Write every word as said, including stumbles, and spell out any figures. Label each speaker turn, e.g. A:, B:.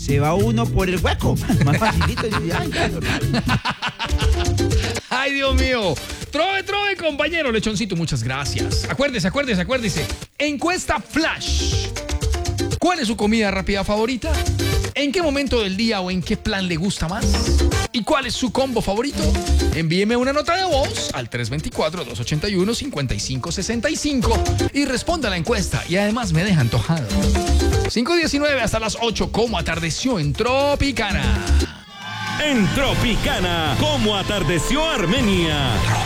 A: se va uno por el hueco. Más facilito. Ay, ya, normal.
B: Ay, Dios mío. Trove, trove, compañero Lechoncito, muchas gracias. Acuérdese, acuérdese, acuérdese. Encuesta Flash. ¿Cuál es su comida rápida favorita? ¿En qué momento del día o en qué plan le gusta más? ¿Y cuál es su combo favorito? Envíeme una nota de voz al tres dos cuatro, dos ocho uno, cinco cinco seis cinco y responda a la encuesta y además me deja antojado. cinco diecinueve hasta las ocho, como atardeció en Tropicana.
C: En Tropicana, como atardeció Armenia.